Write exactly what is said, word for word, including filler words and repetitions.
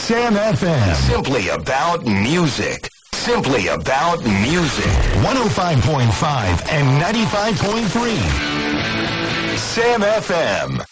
Sam F M. Simply about music. Simply about music. one oh five point five and ninety-five point three. Sam F M.